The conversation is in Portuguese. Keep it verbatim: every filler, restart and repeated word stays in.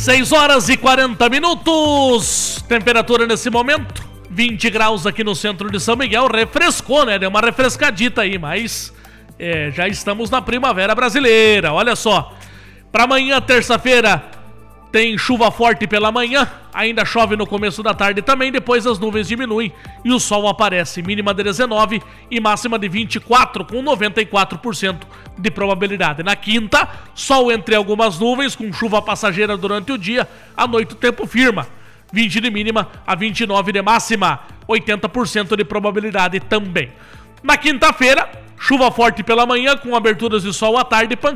seis horas e quarenta minutos. Temperatura nesse momento, vinte graus aqui no centro de São Miguel. Refrescou, né? Deu uma refrescadita aí, mas é, já estamos na primavera brasileira. Olha só. Para amanhã, terça-feira, tem chuva forte pela manhã. Ainda chove no começo da tarde também. Depois as nuvens diminuem e o sol aparece. Mínima de dezenove e máxima de vinte e quatro, com noventa e quatro por cento de probabilidade. Na quinta, sol entre algumas nuvens, com chuva passageira durante o dia. À noite o tempo firma. vinte de mínima a vinte e nove de máxima. oitenta por cento de probabilidade também. Na quinta-feira, chuva forte pela manhã, com aberturas de sol à tarde e